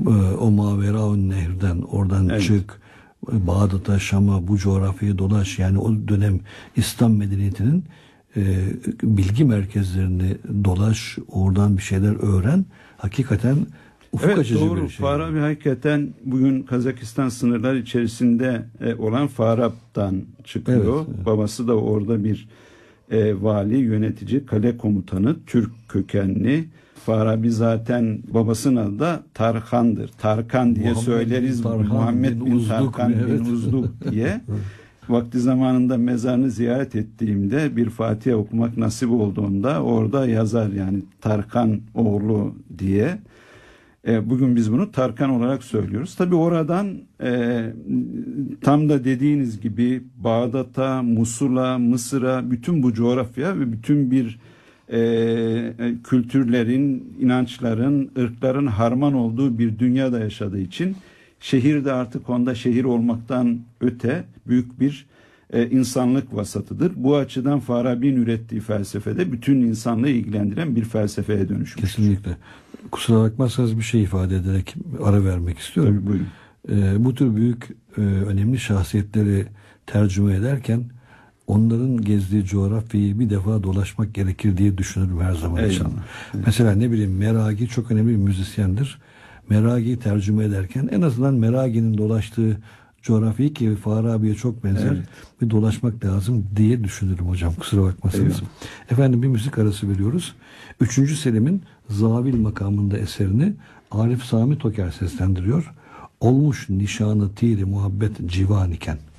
O Maveraun Nehir'den oradan çık, Bağdat'a, Şam'a, bu coğrafyayı dolaş. Yani o dönem İslam medeniyetinin bilgi merkezlerini dolaş, oradan bir şeyler öğren. Hakikaten ufuk açıcı doğru. bir şey. Farabi hakikaten bugün Kazakistan sınırları içerisinde olan Farab'dan çıkıyor. Evet. Babası da orada bir vali, yönetici, kale komutanı, Türk kökenli. Farabi zaten babasının adı da Tarkan'dır. Tarkan diye Muhammed söyleriz. bin Tarkan Muhammed bin bin Uzduk, Tarkan evet. bin Uzduk diye. Vakti zamanında mezarını ziyaret ettiğimde bir Fatiha okumak nasip olduğunda orada yazar, yani Tarkan oğlu diye. Bugün biz bunu Tarkan olarak söylüyoruz. Tabii oradan tam da dediğiniz gibi Bağdat'a, Musul'a, Mısır'a, bütün bu coğrafya ve bütün bir kültürlerin, inançların, ırkların harman olduğu bir dünyada yaşadığı için şehir de artık onda şehir olmaktan öte büyük bir insanlık vasatıdır. Bu açıdan Farabi'nin ürettiği felsefede bütün insanlığı ilgilendiren bir felsefeye dönüşmüştür. Kesinlikle. Kusura bakmazsanız bir şey ifade ederek ara vermek istiyorum. Tabii, buyurun. Bu tür büyük, önemli şahsiyetleri tercüme ederken onların gezdiği coğrafyayı bir defa dolaşmak gerekir diye düşünürüm her zaman için. Mesela ne bileyim, Meragi çok önemli bir müzisyendir. Meragi'yi tercüme ederken en azından Meragi'nin dolaştığı coğrafyayı, ki Farabi'ye çok benzer, bir dolaşmak lazım diye düşünürüm hocam. Kusura bakmasınız. Efendim, bir müzik arası veriyoruz. 3. Selim'in Zavil makamında eserini Arif Sami Toker seslendiriyor. Olmuş nişanı tiri muhabbet civan iken.